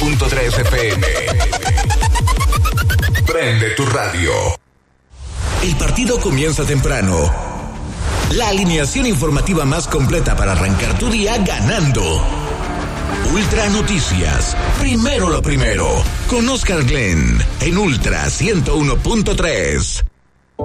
101.3 FM. Prende tu radio. El partido comienza temprano. La alineación informativa más completa para arrancar tu día ganando. Ultra Noticias. Primero lo primero. Con Oscar Glenn en Ultra 101.3.